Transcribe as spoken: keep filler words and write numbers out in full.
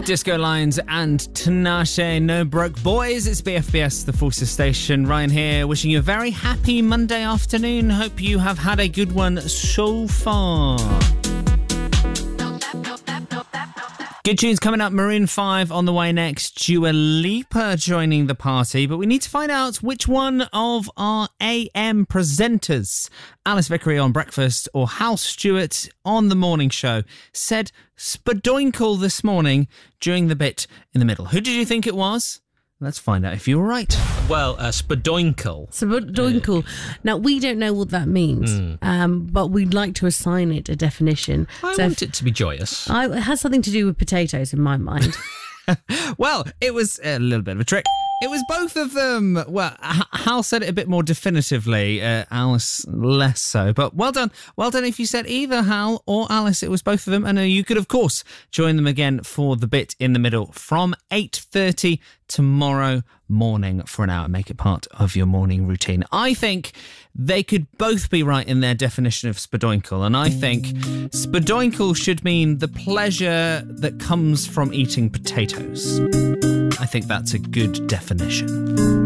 Disco Lines and Tinashe, No Broke Boys. It's B F B S, the Forces Station. Ryan here, wishing you a very happy Monday afternoon. Hope you have had a good one so far. Good tunes coming up. Maroon five on the way next. Dua Lipa joining the party. But we need to find out which one of our A M presenters, Alice Vickery on Breakfast or Hal Stewart on The Morning Show, said spadoinkle this morning during the bit in the middle. Who did you think it was? Let's find out if you were right. Well, uh, spadoinkle. Spadoinkle. Now, we don't know what that means, mm. um, but we'd like to assign it a definition. I so want it to be joyous. I, it has something to do with potatoes in my mind. Well, it was a little bit of a trick. It was both of them. Well, Hal said it a bit more definitively, uh, Alice less so. But well done. Well done if you said either Hal or Alice. It was both of them. And uh, you could, of course, join them again for the bit in the middle from eight thirty tomorrow morning for an hour. Make it part of your morning routine. I think they could both be right in their definition of spadoinkle. And I think spadoinkle should mean the pleasure that comes from eating potatoes. I think that's a good definition.